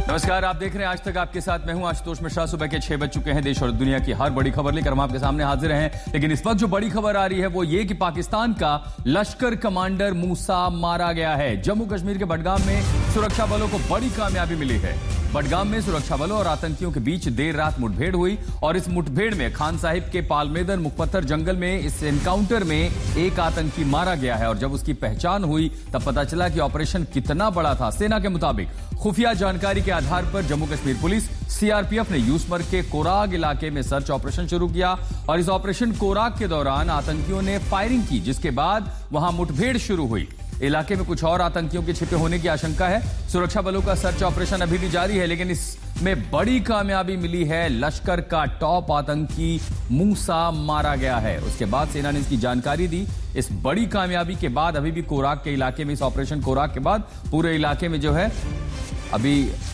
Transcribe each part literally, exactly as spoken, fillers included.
नमस्कार, आप देख रहे हैं आज तक आपके साथ मैं हूं आशुतोष मिश्रा। सुबह के छह बज चुके हैं। देश और दुनिया की हर बड़ी खबर लेकर हम आपके सामने हाजिर हैं। लेकिन इस वक्त जो बड़ी खबर आ रही है वो ये कि पाकिस्तान का लश्कर कमांडर मूसा मारा गया है। जम्मू कश्मीर के बडगाम में सुरक्षा बलों को बड़ी कामयाबी मिली है। बडगाम में सुरक्षा बलों और आतंकियों के बीच देर रात मुठभेड़ हुई और इस मुठभेड़ में खान साहिब के पालमेदर मुखपत्थर जंगल में इस एनकाउंटर में एक आतंकी मारा गया है। और जब उसकी पहचान हुई तब पता चला कि ऑपरेशन कितना बड़ा था। सेना के मुताबिक खुफिया जानकारी के आधार पर जम्मू कश्मीर पुलिस सीआरपीएफ ने यूसमर्ग के कोराग इलाके में सर्च ऑपरेशन शुरू किया और इस ऑपरेशन कोराग के दौरान आतंकियों ने फायरिंग की, जिसके बाद वहां मुठभेड़ शुरू हुई। इलाके में कुछ और आतंकियों के छिपे होने की आशंका है। सुरक्षा बलों का सर्च ऑपरेशन अभी भी जारी है, लेकिन इसमें बड़ी कामयाबी मिली है। लश्कर का टॉप आतंकी मूसा मारा गया है। उसके बाद सेना ने इसकी जानकारी दी। इस बड़ी कामयाबी के बाद अभी भी कोराग के इलाके में, इस ऑपरेशन कोराग के बाद पूरे इलाके में जो है अभी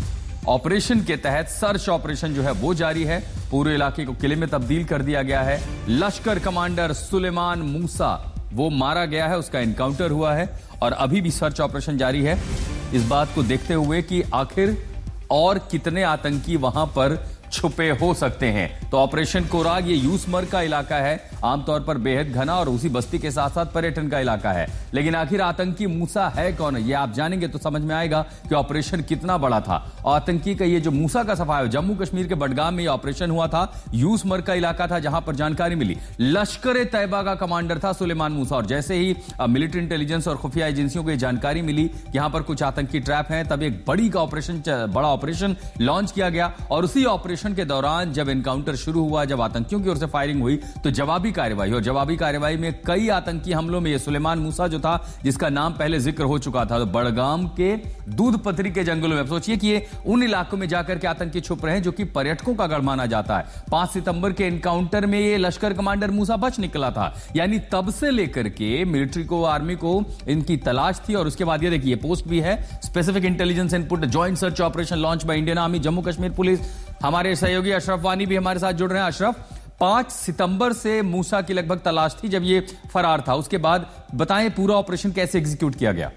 ऑपरेशन के तहत सर्च ऑपरेशन जो है वो जारी है। पूरे इलाके को किले में तब्दील कर दिया गया है। लश्कर कमांडर सुलेमान मूसा वो मारा गया है, उसका एनकाउंटर हुआ है और अभी भी सर्च ऑपरेशन जारी है। इस बात को देखते हुए कि आखिर और कितने आतंकी वहां पर छुपे हो सकते हैं। तो ऑपरेशन कोराग ये यूसमर्ग का इलाका है, आमतौर पर बेहद घना और उसी बस्ती के साथ साथ पर्यटन का इलाका है। लेकिन आखिर आतंकी मूसा है कौन, ये आप जानेंगे तो समझ में आएगा कि ऑपरेशन कितना बड़ा था। आतंकी का ये जो मूसा का सफाया है, जम्मू कश्मीर के बडगाम में ये ऑपरेशन हुआ था। यूसमर्ग का इलाका था जहां पर जानकारी मिली। लश्कर तैयबा का कमांडर था सुलेमान मूसा और जैसे ही मिलिट्री इंटेलिजेंस और खुफिया एजेंसियों को जानकारी मिली कि यहां पर कुछ आतंकी ट्रैप हैं, तब एक बड़ी का ऑपरेशन बड़ा ऑपरेशन लॉन्च किया गया। और उसी ऑपरेशन के दौरान जब एनकाउंटर शुरू हुआ, जब आतंकियों की ओर से फायरिंग हुई, तो जवाबी कार्रवाई और जवाबी कार्रवाई में कई आतंकी हमलों में ये सुलेमान मूसा जो था, जिसका नाम पहले जिक्र हो चुका था, तो बडगाम के दूध पथरी के जंगलों में, सोचिए कि ये उन इलाकों में जाकर के आतंकी छुप रहे हैं जो कि पर्यटकों का गढ़ माना जाता है। पांच सितंबर के एनकाउंटर में ये लश्कर कमांडर मूसा बच निकला था। यानी तब से लेकर के मिलिट्री को, आर्मी को इनकी तलाश थी। और उसके बाद ये देखिए पोस्ट भी है, specific intelligence input joint search operation launch by Indian army Jammu Kashmir police. हमारे सहयोगी अशरफ वानी भी हमारे साथ जुड़ रहे हैं। अशरफ, पांच सितंबर से मूसा की लगभग तलाश थी जब ये फरार था, उसके बाद बताएं पूरा ऑपरेशन कैसे एग्जीक्यूट किया गया?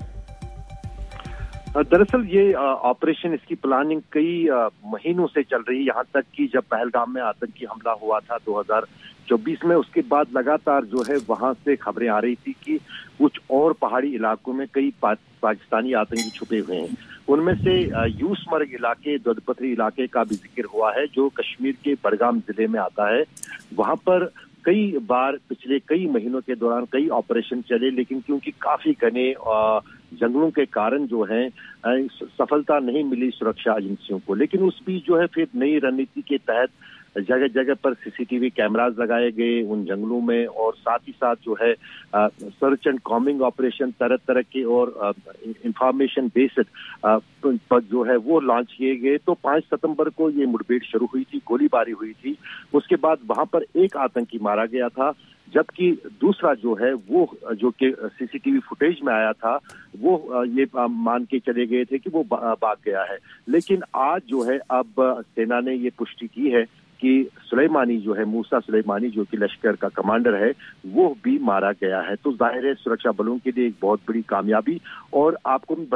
दरअसल ये ऑपरेशन, इसकी प्लानिंग कई महीनों से चल रही है। यहाँ तक कि जब पहलगाम में आतंकी हमला हुआ था दो हज़ार चौबीस में, उसके बाद लगातार जो है वहां से खबरें आ रही थी कि कुछ और पहाड़ी इलाकों में कई पा, पाकिस्तानी आतंकी छुपे हुए हैं। उनमें से यूसमर्ग इलाके, दुधपथरी इलाके का भी जिक्र हुआ है जो कश्मीर के बडगाम जिले में आता है। वहां पर कई बार पिछले कई महीनों के दौरान कई ऑपरेशन चले, लेकिन क्योंकि काफी घने जंगलों के कारण जो है सफलता नहीं मिली सुरक्षा एजेंसियों को। लेकिन उस बीच जो है फिर नई रणनीति के तहत जगह जगह पर सीसीटीवी कैमरास लगाए गए उन जंगलों में, और साथ ही साथ जो है सर्च एंड कॉम्बिंग ऑपरेशन तरह तरह के और इंफॉर्मेशन बेस्ड पर जो है वो लॉन्च किए गए। तो पांच सितंबर को ये मुठभेड़ शुरू हुई थी, गोलीबारी हुई थी। उसके बाद वहां पर एक आतंकी मारा गया था, जबकि दूसरा जो है वो जो कि सीसीटीवी फुटेज में आया था वो ये मान के चले गए थे कि वो भाग गया है। लेकिन आज जो है अब सेना ने ये पुष्टि की है कि सुलेमानी जो है, मूसा सुलेमानी जो कि लश्कर का कमांडर है, वो भी मारा गया है। तो जाहिर है सुरक्षा बलों के लिए एक बहुत बड़ी कामयाबी। और आपको मैं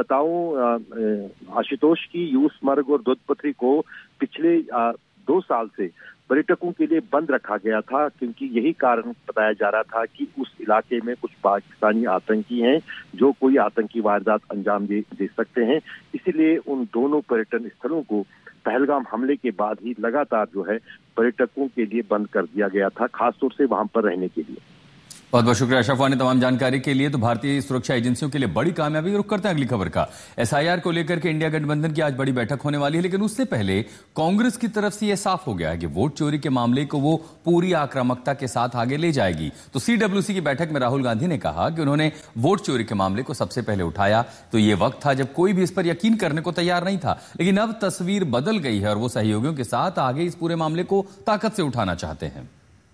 बताऊं आशुतोष की यूसमर्ग और दुधपथरी को पिछले आ, दो साल से पर्यटकों के लिए बंद रखा गया था, क्योंकि यही कारण बताया जा रहा था कि उस इलाके में कुछ पाकिस्तानी आतंकी हैं जो कोई आतंकी वारदात अंजाम दे, दे सकते हैं। इसीलिए उन दोनों पर्यटन स्थलों को पहलगाम हमले के बाद ही लगातार जो है पर्यटकों के लिए बंद कर दिया गया था, खासतौर से वहां पर रहने के लिए। बहुत बहुत शुक्रिया अशरफ ने तमाम जानकारी के लिए। तो भारतीय सुरक्षा एजेंसियों के लिए बड़ी कामयाबी। रुक करते हैं अगली खबर का। एसआईआर को लेकर के इंडिया गठबंधन की आज बड़ी बैठक होने वाली है, लेकिन उससे पहले कांग्रेस की तरफ से यह साफ हो गया है कि वोट चोरी के मामले को वो पूरी आक्रामकता के साथ आगे ले जाएगी। तो सीडब्ल्यूसी की बैठक में राहुल गांधी ने कहा कि उन्होंने वोट चोरी के मामले को सबसे पहले उठाया। तो ये वक्त था जब कोई भी इस पर यकीन करने को तैयार नहीं था, लेकिन अब तस्वीर बदल गई है और वो सहयोगियों के साथ आगे इस पूरे मामले को ताकत से उठाना चाहते हैं।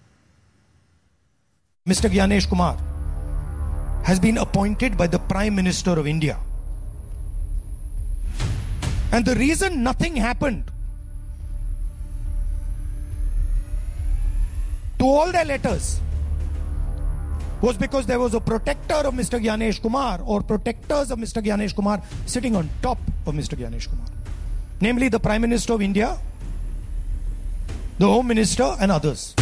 Mister Gyanesh Kumar has been appointed by the Prime Minister of India. And the reason nothing happened to all their letters was because there was a protector of Mister Gyanesh Kumar or protectors of Mister Gyanesh Kumar sitting on top of Mister Gyanesh Kumar. namely the Prime Minister of India, the Home Minister and others.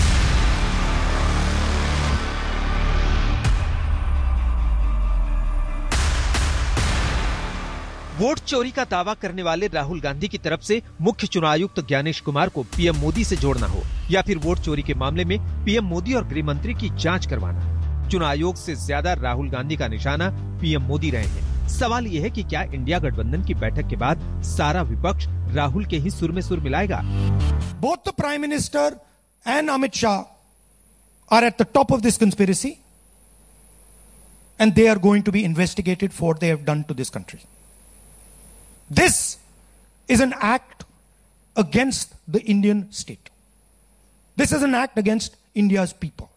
Vote चोरी का दावा करने वाले राहुल गांधी की तरफ से मुख्य चुनाव आयुक्त ज्ञानेश कुमार को पीएम मोदी से जोड़ना हो या फिर वोट चोरी के मामले में पीएम मोदी और गृह मंत्री की जांच करवाना, चुनाव आयोग से ज्यादा राहुल गांधी का निशाना पीएम मोदी रहे हैं। सवाल यह है कि क्या इंडिया गठबंधन की बैठक के बाद सारा विपक्ष राहुल के ही सुर में सुर मिलाएगा? Both the Prime Minister and Amit Shah are at the top of this conspiracy and they are going to be investigated for what they have done to this country. This is an act against the Indian state. This is an act against India's people.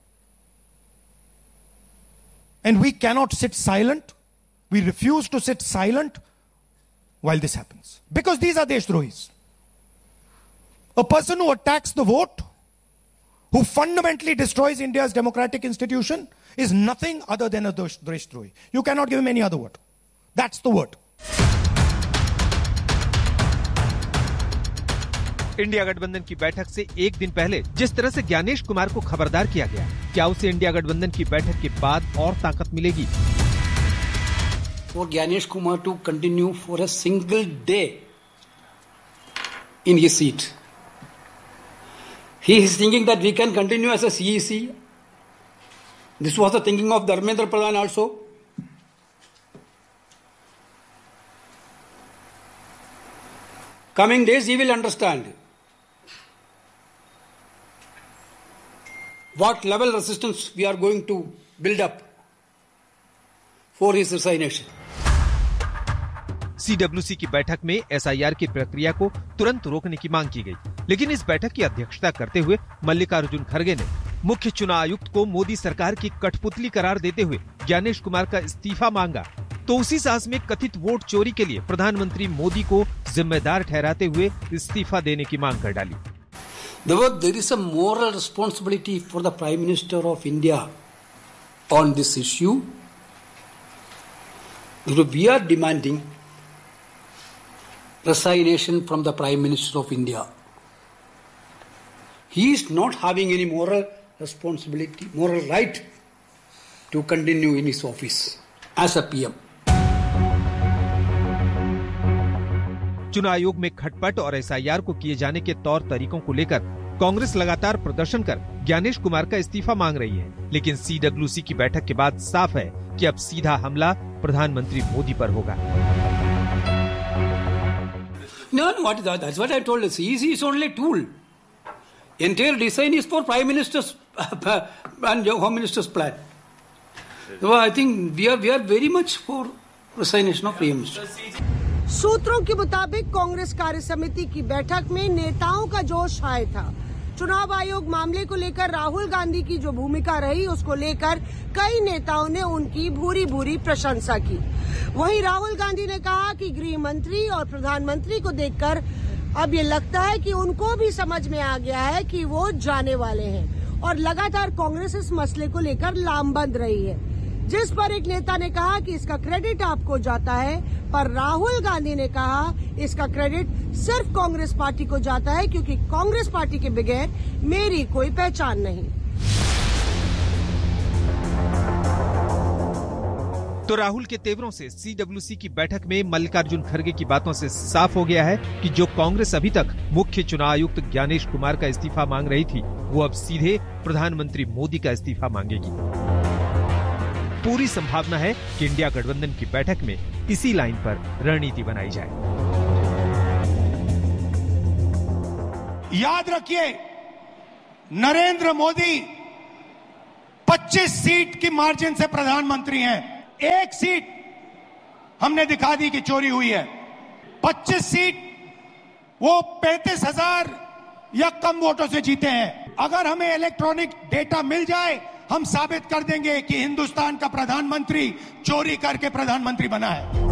And we cannot sit silent. We refuse to sit silent while this happens. Because these are Deshdrohis. A person who attacks the vote, who fundamentally destroys India's democratic institution, is nothing other than a Deshdrohi. You cannot give him any other word. That's the word. India गठबंधन की बैठक से एक दिन पहले जिस तरह से ज्ञानेश कुमार को खबरदार किया गया, क्या उसे इंडिया गठबंधन की बैठक के बाद और ताकत मिलेगी? For Gyanesh Kumar to continue for a single day in his seat. He is thinking that we can continue as a C E C. This was the thinking of Dharmendra Pradhan also. Coming days he will understand what level resistance we are going to build up for his resignation. CWC की बैठक में SIR की प्रक्रिया को तुरंत रोकने की मांग की गई, लेकिन इस बैठक की अध्यक्षता करते हुए मल्लिकार्जुन खड़गे ने मुख्य चुनाव आयुक्त को मोदी सरकार की कठपुतली करार देते हुए ज्ञानेश कुमार का इस्तीफा मांगा। तो उसी सांस में कथित वोट चोरी के लिए प्रधानमंत्री मोदी को जिम्मेदार ठहराते हुए इस्तीफा देने की मांग कर डाली। There is a moral responsibility for the Prime Minister of India on this issue. We are demanding resignation from the Prime Minister of India. He is not having any moral responsibility, moral right to continue in his office as a P M. चुनाव आयोग में खटपट और SIR को किए जाने के तौर तरीकों को लेकर कांग्रेस लगातार प्रदर्शन कर ज्ञानेश कुमार का इस्तीफा मांग रही है, लेकिन सीडब्ल्यूसी की बैठक के बाद साफ है कि अब सीधा हमला प्रधानमंत्री मोदी पर होगा। No, no, what is that? That's what I told you. C E C is only a tool. Entire design is for Prime Minister's and Home Minister's plan. So I think we are we are very much for resignation of Prime Minister. सूत्रों के मुताबिक कांग्रेस कार्य समिति की बैठक में नेताओं का जोश हाय था। चुनाव आयोग मामले को लेकर राहुल गांधी की जो भूमिका रही, उसको लेकर कई नेताओं ने उनकी भूरी भूरी प्रशंसा की। वहीं राहुल गांधी ने कहा कि गृह मंत्री और प्रधानमंत्री को देखकर अब ये लगता है कि उनको भी समझ में आ गया है कि वो जाने वाले हैं, और लगातार कांग्रेस इस मसले को लेकर लामबंद रही है, जिस पर एक नेता ने कहा कि इसका क्रेडिट आपको जाता है, पर राहुल गांधी ने कहा इसका क्रेडिट सिर्फ कांग्रेस पार्टी को जाता है, क्योंकि कांग्रेस पार्टी के बगैर मेरी कोई पहचान नहीं। तो राहुल के तेवरों से सीडब्ल्यूसी की बैठक में मल्लिकार्जुन खड़गे की बातों से साफ हो गया है कि जो कांग्रेस अभी तक मुख्य चुनाव आयुक्त ज्ञानेश कुमार का इस्तीफा मांग रही थी, वो अब सीधे प्रधानमंत्री मोदी का इस्तीफा मांगेगी। पूरी संभावना है कि इंडिया गठबंधन की बैठक में इसी लाइन पर रणनीति बनाई जाए। याद रखिए, नरेंद्र मोदी पच्चीस सीट की मार्जिन से प्रधानमंत्री हैं। एक सीट हमने दिखा दी कि चोरी हुई है। पच्चीस सीट वो पैंतीस हजार या कम वोटों से जीते हैं। अगर हमें इलेक्ट्रॉनिक डेटा मिल जाए, हम साबित कर देंगे कि हिंदुस्तान का प्रधानमंत्री चोरी करके प्रधानमंत्री बना है।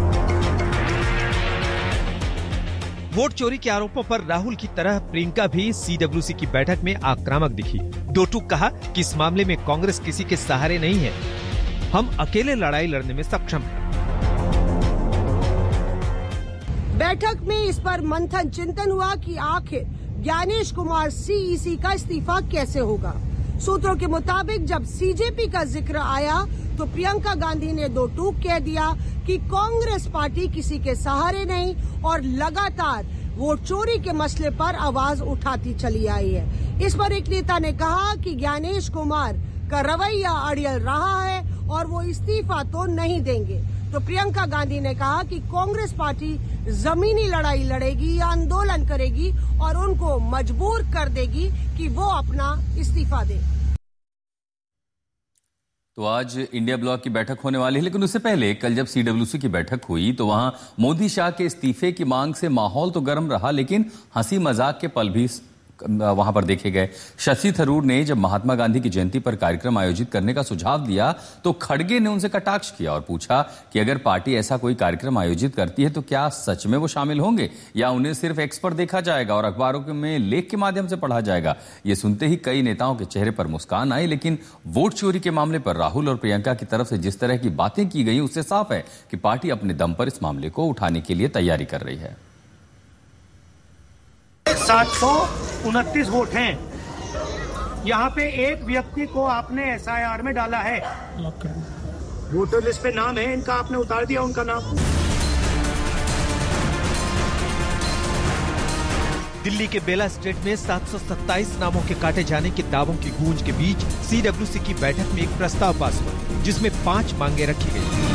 वोट चोरी के आरोपों पर राहुल की तरह प्रियंका भी सीडब्ल्यूसी की बैठक में आक्रामक दिखी। दो टूक कहा कि इस मामले में कांग्रेस किसी के सहारे नहीं है, हम अकेले लड़ाई लड़ने में सक्षम हैं। बैठक में इस पर मंथन चिंतन हुआ कि आखिर ज्ञानेश कुमार सीईसी का इस्तीफा कैसे होगा। सूत्रों के मुताबिक जब सीजेपी का जिक्र आया तो प्रियंका गांधी ने दो टूक कह दिया कि कांग्रेस पार्टी किसी के सहारे नहीं और लगातार वोट चोरी के मसले पर आवाज उठाती चली आई है। इस पर एक नेता ने कहा कि ज्ञानेश कुमार का रवैया अड़ियल रहा है और वो इस्तीफा तो नहीं देंगे। तो प्रियंका गांधी ने कहा कि कांग्रेस पार्टी जमीनी लड़ाई लड़ेगी या आंदोलन करेगी और उनको मजबूर कर देगी कि वो अपना इस्तीफा दे। तो आज इंडिया ब्लॉक की बैठक होने वाली है, लेकिन उससे पहले कल जब सीडब्ल्यूसी की बैठक हुई तो वहां मोदी शाह के इस्तीफे की मांग से माहौल तो गर्म रहा, लेकिन हंसी मजाक के पल भी वहां पर देखे गए। शशि थरूर ने जब महात्मा गांधी की जयंती पर कार्यक्रम आयोजित करने का सुझाव दिया तो खड़गे ने उनसे कटाक्ष किया और पूछा कि अगर पार्टी ऐसा कोई कार्यक्रम आयोजित करती है तो क्या सच में वो शामिल होंगे या उन्हें सिर्फ एक्स पर देखा जाएगा और अखबारों में लेख के माध्यम से पढ़ा जाएगा। ये सुनते ही कई नेताओं के चेहरे पर मुस्कान आई, लेकिन वोट चोरी के मामले पर राहुल और प्रियंका की तरफ से जिस तरह की बातें की गई उससे साफ है कि पार्टी अपने दम पर इस मामले को उठाने के लिए तैयारी कर रही है। सात सौ उनतीस वोट हैं। यहाँ पे एक व्यक्ति को आपने एसआईआर में डाला है, वोटर लिस्ट पे नाम है इनका, आपने उतार दिया उनका नाम। दिल्ली के बेला स्टेट में सात सौ सत्ताईस नामों के काटे जाने के दावों की गूंज के बीच सीडब्ल्यूसी की बैठक में एक प्रस्ताव पास हुआ जिसमें पांच मांगे रखी गई।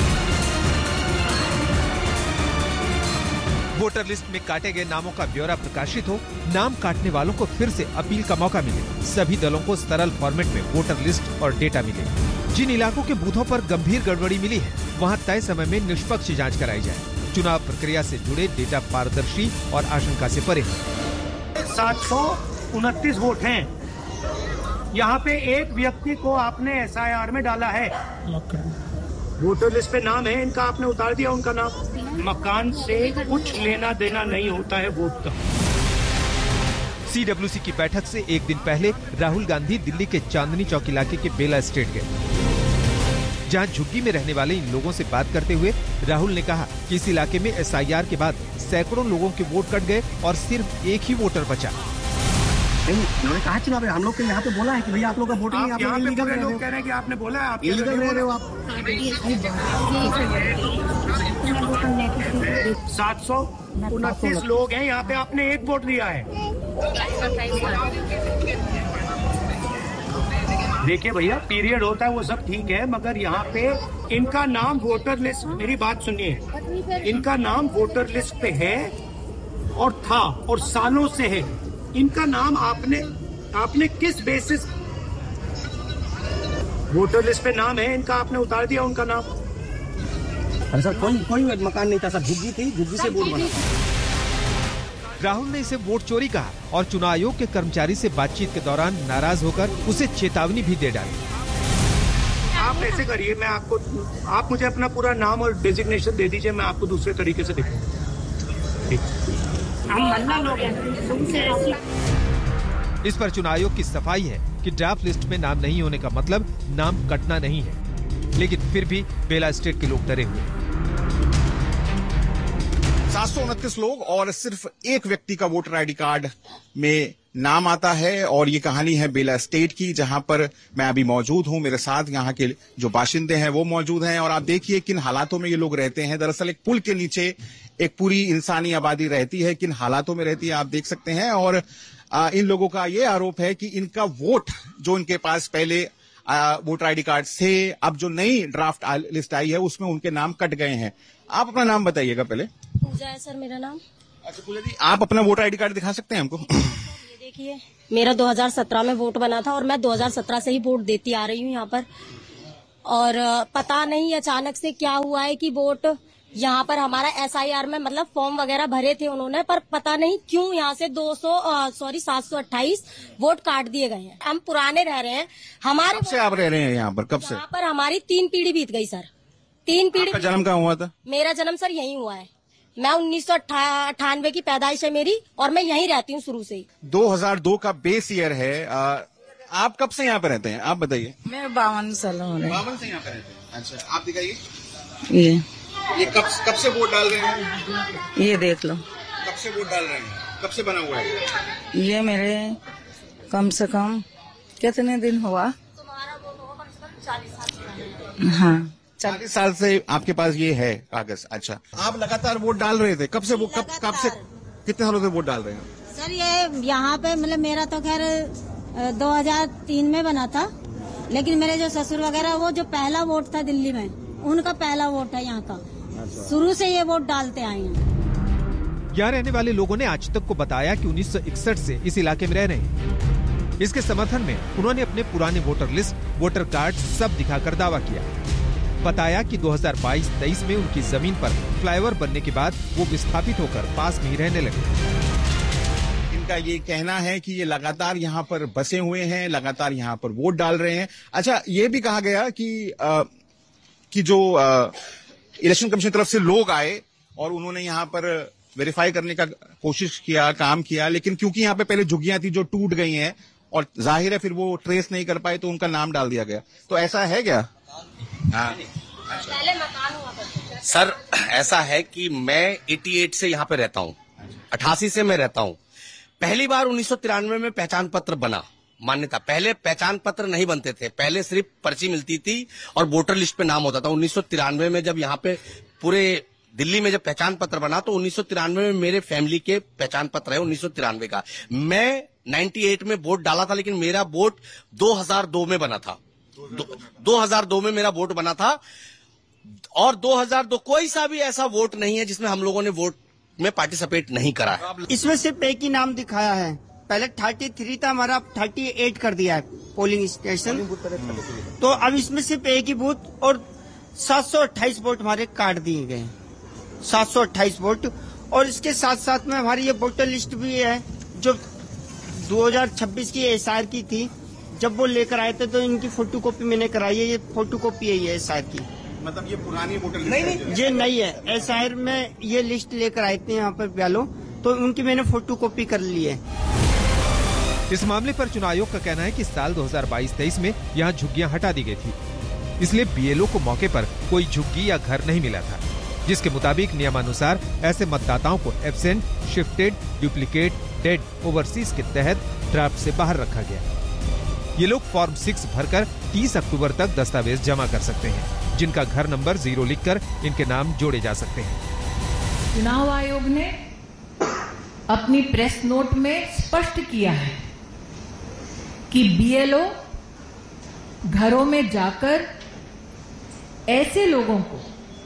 वोटर लिस्ट में काटे गए नामों का ब्यौरा प्रकाशित हो, नाम काटने वालों को फिर से अपील का मौका मिले, सभी दलों को सरल फॉर्मेट में वोटर लिस्ट और डेटा मिले। जिन इलाकों के बूथों पर गंभीर गड़बड़ी मिली है वहां तय समय में निष्पक्ष जांच कराई जाए। चुनाव प्रक्रिया से जुड़े डेटा पारदर्शी और आशंका से परे। सात सौ उनतीस वोट हैं। यहाँ पे एक व्यक्ति को आपने एसआईआर में डाला है, वोटर लिस्ट पे नाम है इनका, आपने उतार दिया उनका नाम। मकान से कुछ लेना देना नहीं होता है वोट का। सीडब्ल्यूसी की बैठक से एक दिन पहले राहुल गांधी दिल्ली के चांदनी चौक इलाके के बेला स्टेट गए, जहां झुग्गी में रहने वाले इन लोगों से बात करते हुए राहुल ने कहा कि इस इलाके में एसआईआर के बाद सैकड़ों लोगों के वोट कट गए और सिर्फ एक ही वोटर बचा। उन्होंने कहा चुनाव हम लोग के यहाँ पे बोला है कि भैया आप लोग का वोटिंग आप यहाँ पे पूरे लोग कह रहे हैं कि आपने बोला है आप इलीगल रह रहे हो आप। सात सौ उनतीस लोग हैं यहाँ पे, आपने एक वोट दिया है। देखिए भैया पीरियड होता है वो सब ठीक है, मगर यहाँ पे इनका नाम वोटर लिस्ट, मेरी बात सुनिए, इनका नाम वोटर लिस्ट पे है और था और सालों से है। इनका नाम आपने आपने किस बेसिस, वोटर लिस्ट पे नाम है इनका, आपने उतार दिया उनका नाम। अरे सर कोई कोई मकान नहीं था सर, झुग्गी थी, झुग्गी से वोट बना। राहुल ने इसे वोट चोरी कहा और चुनाव आयोग के कर्मचारी से बातचीत के दौरान नाराज होकर उसे चेतावनी भी दे डाली। आप ऐसे करिए, मैं आपको, आप मुझे अपना पूरा नाम और डेजिग्नेशन दे दीजिए, मैं आपको दूसरे तरीके से दिखाऊंगा। इस पर चुनाव आयोग की सफाई है कि ड्राफ्ट लिस्ट में नाम नहीं होने का मतलब नाम कटना नहीं है, लेकिन फिर भी बेला स्टेट के लोग डरे हुए। सात सौ उनतीस लोग और सिर्फ एक व्यक्ति का वोटर आईडी कार्ड में नाम आता है और ये कहानी है बेला स्टेट की, जहां पर मैं अभी मौजूद हूं। मेरे साथ यहाँ के जो बाशिंदे हैं वो मौजूद हैं और आप देखिए किन हालातों में ये लोग रहते हैं। दरअसल एक पुल के नीचे एक पूरी इंसानी आबादी रहती है, किन हालातों में रहती है आप देख सकते हैं। और आ, इन लोगों का ये आरोप है कि इनका वोट जो इनके पास पहले वोटर आईडी कार्ड से अब जो नई ड्राफ्ट लिस्ट आई है उसमें उनके नाम कट गए हैं। आप अपना नाम बताइएगा पहले। पूजा है सर मेरा नाम। अच्छा पूजा जी, आप अपना वोटर आईडी कार्ड दिखा सकते हैं हमको? ये देखिए मेरा दो हज़ार सत्रह में वोट बना था और मैं दो हज़ार सत्रह से ही वोट देती आ रही हूँ यहाँ पर, और पता नहीं अचानक से क्या हुआ है कि वोट यहाँ पर हमारा एसआईआर में मतलब फॉर्म वगैरह भरे थे उन्होंने, पर पता नहीं क्यों यहाँ से दो सौ सॉरी सात सौ अट्ठाईस वोट काट दिए गए हैं। हम पुराने रह रहे हैं, हमारे कब से आप रह रहे हैं यहाँ पर? कब से? यहाँ पर हमारी तीन पीढ़ी बीत गई सर, तीन पीढ़ी। आपका जन्म कहाँ हुआ था? मेरा जन्म सर यहीं हुआ है, मैं उन्नीस सौ अट्ठानवे की पैदाइश है मेरी और मैं यहीं रहती हूँ शुरू से ही। दो हज़ार दो का बेस ईयर है। आ, आप कब से यहाँ पे रहते हैं आप बताइए? मैं बावन साल हो रहे। बावन से यहाँ पे रहते हैं। अच्छा आप दिखाइए। ये ये कब कब से वोट डाल रहे हैं? ये देख लो। कब से वोट डाल रहे हैं? कब से बना हुआ है ये? मेरे कम से कम कितने दिन हुआ? हाँ, चालीस साल से आपके पास ये है कागज। अच्छा, आप लगातार वोट डाल रहे थे, कब से वो कब कब से कितने सालों से वोट डाल रहे हैं? सर ये यहाँ पे मतलब मेरा तो खैर दो हज़ार तीन में बना था, लेकिन मेरे जो ससुर वगैरह वो जो पहला वोट था दिल्ली में, उनका पहला वोट है यहाँ का। शुरू से ये वोट डालते आए हैं। यहाँ रहने वाले लोगों ने आज तक को बताया कि उन्नीस सौ इकसठ से इस इलाके में रह रहे हैं। इसके समर्थन में उन्होंने अपने पुराने वोटर लिस्ट, वोटर कार्ड सब दिखाकर दावा किया। बताया कि दो हज़ार बाईस तेईस में उनकी जमीन पर फ्लाईओवर बनने के बाद वो विस्थापित होकर पास में ही रहने लगे। इनका ये कहना है कि ये लगातार यहाँ पर बसे हुए हैं, लगातार यहाँ पर वोट डाल रहे हैं। अच्छा, ये भी कहा गया कि आ, कि जो आ, इलेक्शन कमीशन की तरफ से लोग आए और उन्होंने यहाँ पर वेरीफाई करने का कोशिश किया, काम किया, लेकिन क्योंकि यहाँ पे पहले झुग्गियां थी जो टूट गई हैं और जाहिर है फिर वो ट्रेस नहीं कर पाए तो उनका नाम डाल दिया गया। तो ऐसा है क्या? हाँ। पहले मकान हुआ करता था। सर ऐसा है कि मैं अठासी से यहाँ पे रहता हूँ, अठासी से मैं रहता हूँ। पहली बार उन्नीस सौ तिरानवे में पहचान पत्र बना, मान्यता। पहले पहचान पत्र नहीं बनते थे, पहले सिर्फ पर्ची मिलती थी और वोटर लिस्ट पे नाम होता था। उन्नीस सौ तिरानवे में जब यहाँ पे पूरे दिल्ली में जब पहचान पत्र बना तो उन्नीस सौ तिरानवे में मेरे फैमिली के पहचान पत्र है उन्नीस सौ तिरानवे का। मैं अट्ठानवे में वोट डाला था, लेकिन मेरा वोट दो हज़ार दो में बना था। दो हज़ार दो में मेरा वोट बना था और दो हज़ार दो कोई सा भी ऐसा वोट नहीं है जिसमें हम लोगों ने वोट में पार्टिसिपेट नहीं करा है। इसमें सिर्फ एक ही नाम दिखाया है। पहले तैंतीस था, हमारा अड़तीस कर दिया है पोलिंग स्टेशन। तो अब इसमें सिर्फ एक ही बूथ और सात सौ अट्ठाईस वोट हमारे काट दिए गए, सात सौ अट्ठाईस वोट। और इसके साथ साथ में हमारी ये वोटर लिस्ट भी है जो दो हज़ार छब्बीस की एस आर की थी। जब वो लेकर आए थे तो इनकी फोटोकॉपी मैंने कराई है। ये फोटोकॉपी है ये एस आर की, मतलब ये पुरानी वोटर लिस्ट नहीं, नहीं, ये नहीं है। एस आर में ये लिस्ट लेकर आए थे यहाँ पर ब्यालो, तो उनकी मैंने फोटोकॉपी कर ली है। इस मामले पर चुनाव आयोग का कहना है कि साल दो हज़ार बाईस तेईस में यहाँ झुग्गियां हटा दी गई थी, इसलिए बीएलओ को मौके पर कोई झुग्गी या घर नहीं मिला था, जिसके मुताबिक नियमानुसार ऐसे मतदाताओं को absent, shifted, duplicate, dead, overseas के तहत ड्राफ्ट से बाहर रखा गया। ये लोग फॉर्म सिक्स भरकर तीस अक्टूबर तक दस्तावेज जमा कर सकते हैं, जिनका घर नंबर जीरो लिखकर इनके नाम जोड़े जा सकते हैं। चुनाव आयोग ने अपनी प्रेस नोट में स्पष्ट किया है कि बीएलओ घरों में जाकर ऐसे लोगों को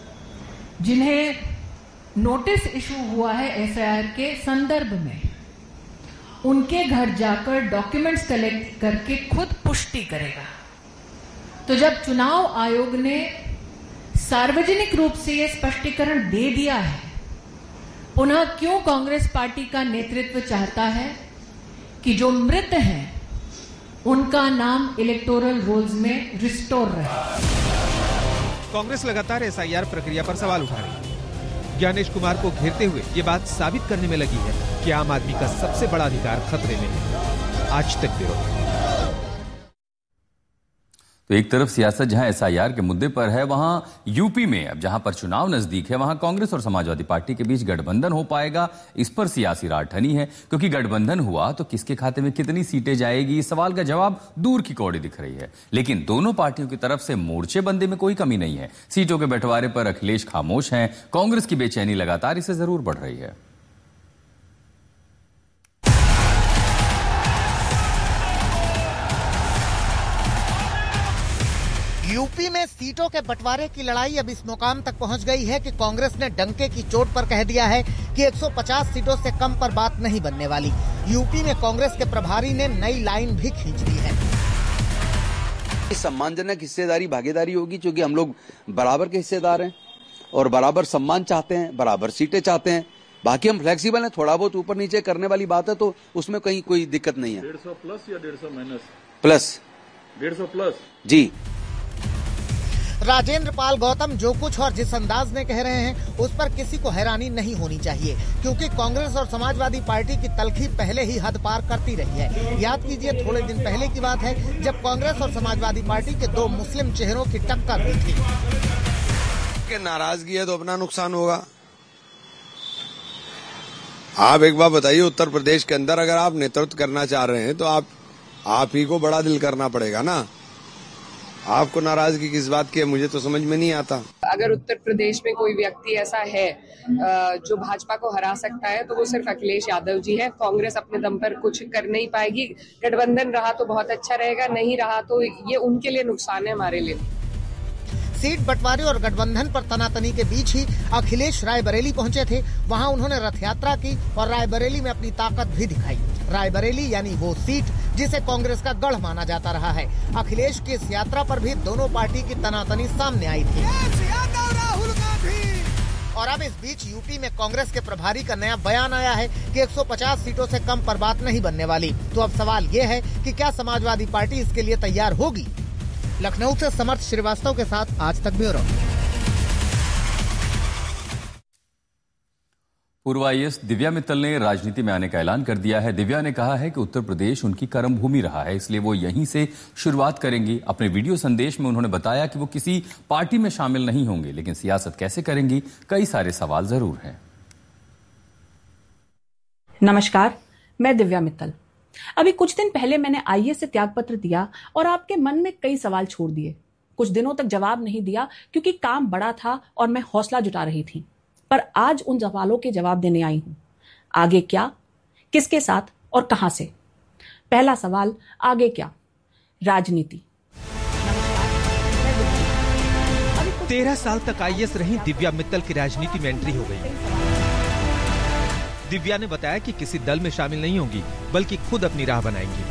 जिन्हें नोटिस इशू हुआ है एफआईआर के संदर्भ में, उनके घर जाकर डॉक्यूमेंट्स कलेक्ट करके खुद पुष्टि करेगा। तो जब चुनाव आयोग ने सार्वजनिक रूप से यह स्पष्टीकरण दे दिया है, पुनः क्यों कांग्रेस पार्टी का नेतृत्व चाहता है कि जो मृत हैं उनका नाम इलेक्टोरल रोल्स में रिस्टोर रहे? कांग्रेस लगातार एसआईआर प्रक्रिया पर सवाल उठा रही है। ज्ञानेश कुमार को घेरते हुए ये बात साबित करने में लगी है कि आम आदमी का सबसे बड़ा अधिकार खतरे में है। आज तक ब्यूरो। तो एक तरफ सियासत जहां एसआईआर के मुद्दे पर है, वहां यूपी में अब जहां पर चुनाव नजदीक है, वहां कांग्रेस और समाजवादी पार्टी के बीच गठबंधन हो पाएगा, इस पर सियासी राह ठनी है। क्योंकि गठबंधन हुआ तो किसके खाते में कितनी सीटें जाएगी, इस सवाल का जवाब दूर की कौड़ी दिख रही है। लेकिन दोनों पार्टियों की तरफ से मोर्चेबंदी में कोई कमी नहीं है। सीटों के बंटवारे पर अखिलेश खामोश हैं। कांग्रेस की बेचैनी लगातार इससे जरूर बढ़ रही है। यूपी में सीटों के बंटवारे की लड़ाई अब इस मुकाम तक पहुंच गई है कि कांग्रेस ने डंके की चोट पर कह दिया है कि एक सौ पचास सीटों से कम पर बात नहीं बनने वाली। यूपी में कांग्रेस के प्रभारी ने नई लाइन भी खींच दी है। सम्मानजनक हिस्सेदारी भागीदारी होगी, क्योंकि हम लोग बराबर के हिस्सेदार हैं और बराबर सम्मान चाहते हैं, बराबर सीटें चाहते हैं। बाकी हम फ्लेक्सिबल हैं, थोड़ा बहुत ऊपर नीचे करने वाली बात है, तो उसमें कहीं कोई दिक्कत नहीं है। डेढ़ सौ प्लस या डेढ़ सौ माइनस? प्लस। डेढ़ सौ प्लस जी। राजेंद्र पाल गौतम जो कुछ और जिस अंदाज में कह रहे हैं उस पर किसी को हैरानी नहीं होनी चाहिए, क्योंकि कांग्रेस और समाजवादी पार्टी की तलखी पहले ही हद पार करती रही है। याद कीजिए, थोड़े दिन पहले की बात है जब कांग्रेस और समाजवादी पार्टी के दो मुस्लिम चेहरों की टक्कर हुई थी। के नाराजगी है तो अपना नुकसान होगा। आप एक बार बताइए, उत्तर प्रदेश के अंदर अगर आप नेतृत्व करना चाह रहे हैं तो आप आप ही को बड़ा दिल करना पड़ेगा ना। आपको नाराजगी किस बात की है, मुझे तो समझ में नहीं आता। अगर उत्तर प्रदेश में कोई व्यक्ति ऐसा है जो भाजपा को हरा सकता है तो वो सिर्फ अखिलेश यादव जी है। कांग्रेस अपने दम पर कुछ कर नहीं पाएगी। गठबंधन रहा तो बहुत अच्छा रहेगा, नहीं रहा तो ये उनके लिए नुकसान है, हमारे लिए। सीट बंटवारे और गठबंधन पर तनातनी के बीच ही अखिलेश रायबरेली पहुंचे थे। वहां उन्होंने रथ यात्रा की और रायबरेली में अपनी ताकत भी दिखाई। रायबरेली यानी वो सीट जिसे कांग्रेस का गढ़ माना जाता रहा है। अखिलेश की इस यात्रा पर भी दोनों पार्टी की तनातनी सामने आई थी। और अब इस बीच यूपी में कांग्रेस के प्रभारी का नया बयान आया है कि एक सौ पचास सीटों से कम पर बात नहीं बनने वाली। तो अब सवाल ये है कि क्या समाजवादी पार्टी इसके लिए तैयार होगी। लखनऊ से समर्थ श्रीवास्तव के साथ आज तक ब्यूरो। पूर्व आई ए एस दिव्या मित्तल ने राजनीति में आने का ऐलान कर दिया है। दिव्या ने कहा है कि उत्तर प्रदेश उनकी कर्म भूमि रहा है, इसलिए वो यहीं से शुरुआत करेंगी। अपने वीडियो संदेश में उन्होंने बताया कि वो किसी पार्टी में शामिल नहीं होंगे, लेकिन सियासत कैसे करेंगी, कई सारे सवाल जरूर हैं। नमस्कार, मैं दिव्या मित्तल। अभी कुछ दिन पहले मैंने आई ए एस से त्यागपत्र दिया और आपके मन में कई सवाल छोड़ दिए। कुछ दिनों तक जवाब नहीं दिया क्योंकि काम बड़ा था और मैं हौसला जुटा रही थी, पर आज उन सवालों के जवाब देने आई हूं। आगे क्या, किसके साथ और कहां से? पहला सवाल, आगे क्या? राजनीति। तेरह साल तक आई ए एस रही दिव्या मित्तल की राजनीति में एंट्री हो गई। दिव्या ने बताया कि किसी दल में शामिल नहीं होंगी, बल्कि खुद अपनी राह बनाएंगी।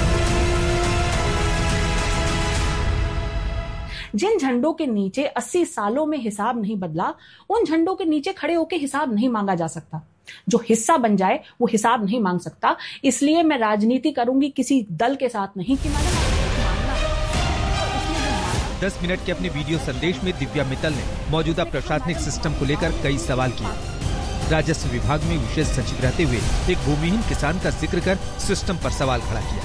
जिन झंडों के नीचे अस्सी सालों में हिसाब नहीं बदला, उन झंडों के नीचे खड़े होकर हिसाब नहीं मांगा जा सकता। जो हिस्सा बन जाए वो हिसाब नहीं मांग सकता। इसलिए मैं राजनीति करूंगी, किसी दल के साथ नहीं। कि दस मिनट के अपने वीडियो संदेश में दिव्या मित्तल ने मौजूदा प्रशासनिक सिस्टम को लेकर कई सवाल किए। राजस्व विभाग में विशेष सचिव रहते हुए एक भूमिहीन किसान का जिक्र कर सिस्टम पर सवाल खड़ा किया।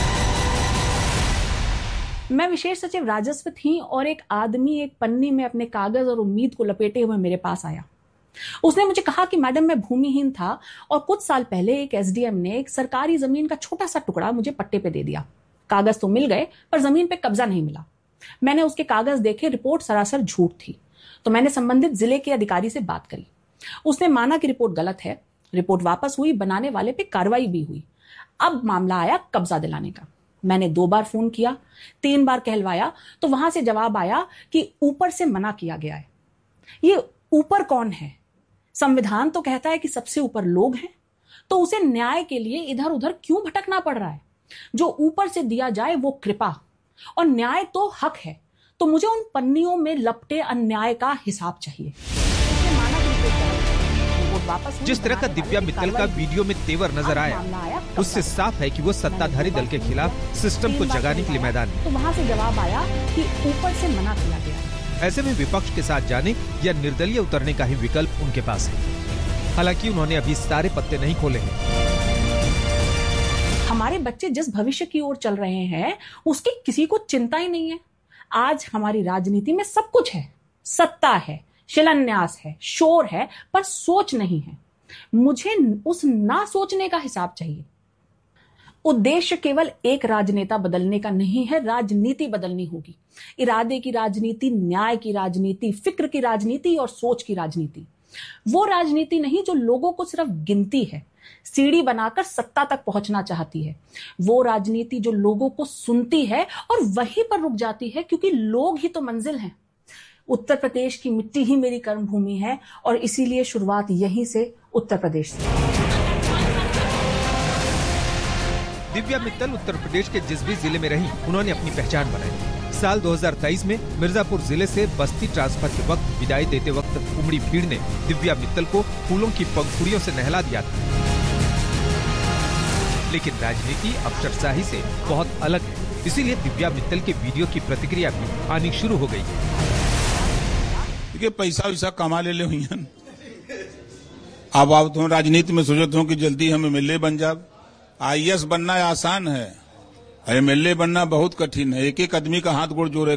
मैं विशेष सचिव राजस्व थी और एक आदमी एक पन्नी में अपने कागज और उम्मीद को लपेटे हुए मेरे पास आया। उसने मुझे कहा कि मैडम, मैं भूमिहीन था और कुछ साल पहले एक एस डी एम ने एक सरकारी जमीन का छोटा सा टुकड़ा मुझे पट्टे पे दे दिया। कागज तो मिल गए पर जमीन पे कब्जा नहीं मिला। मैंने उसके कागज देखे, रिपोर्ट सरासर झूठ थी। तो मैंने संबंधित जिले के अधिकारी से बात करी। उसने माना कि रिपोर्ट गलत है। रिपोर्ट वापस हुई, बनाने वाले पे कार्रवाई भी हुई। अब मामला आया कब्जा दिलाने का। मैंने दो बार फोन किया, तीन बार कहलवाया, तो वहां से जवाब आया कि ऊपर से मना किया गया है। ये ऊपर कौन है? संविधान तो कहता है कि सबसे ऊपर लोग हैं, तो उसे न्याय के लिए इधर उधर क्यों भटकना पड़ रहा है? जो ऊपर से दिया जाए वो कृपा, और न्याय तो हक है। तो मुझे उन पन्नियों में लपटे अन्याय का हिसाब चाहिए। जिस तरह का दिव्या मित्तल का वीडियो में तेवर नजर आया, उससे साफ है कि वो सत्ताधारी दल के खिलाफ सिस्टम को जगाने के लिए मैदान में। तो वहाँ से जवाब आया कि ऊपर से मना किया गया। ऐसे में विपक्ष के साथ जाने या निर्दलीय उतरने का ही विकल्प उनके पास है। हालांकि उन्होंने अभी सारे पत्ते नहीं खोले हैं। हमारे बच्चे जिस भविष्य की ओर चल रहे हैं उसकी किसी को चिंता ही नहीं है। आज हमारी राजनीति में सब कुछ है, सत्ता है, शिलान्यास है, शोर है, पर सोच नहीं है। मुझे उस ना सोचने का हिसाब चाहिए। उद्देश्य केवल एक राजनेता बदलने का नहीं है, राजनीति बदलनी होगी। इरादे की राजनीति, न्याय की राजनीति, फिक्र की राजनीति और सोच की राजनीति। वो राजनीति नहीं जो लोगों को सिर्फ गिनती है, सीढ़ी बनाकर सत्ता तक पहुंचना चाहती है। वो राजनीति जो लोगों को सुनती है और वहीं पर रुक जाती है, क्योंकि लोग ही तो मंजिल हैं। उत्तर प्रदेश की मिट्टी ही मेरी कर्म भूमि है और इसीलिए शुरुआत यहीं से, उत्तर प्रदेश से। दिव्या मित्तल उत्तर प्रदेश के जिस भी जिले में रही, उन्होंने अपनी पहचान बनाई। साल दो हज़ार तेईस में मिर्जापुर जिले से बस्ती ट्रांसफर के वक्त विदाई देते वक्त उमड़ी भीड़ ने दिव्या मित्तल को फूलों की पंखुड़ियों से नहला दिया था। लेकिन राजनीति अफसरशाही से बहुत अलग है, इसीलिए दिव्या मित्तल के वीडियो की प्रतिक्रिया भी आनी शुरू हो गई है। देखिए, पैसा वैसा कमा ले ले हुई अब आप तो राजनीति में सोचते हो कि जल्दी हम एम एल ए बन जाए। आई ए एस बनना आसान है, एम एल ए बनना बहुत कठिन है। एक एक आदमी का हाथ गोड़ जोड़े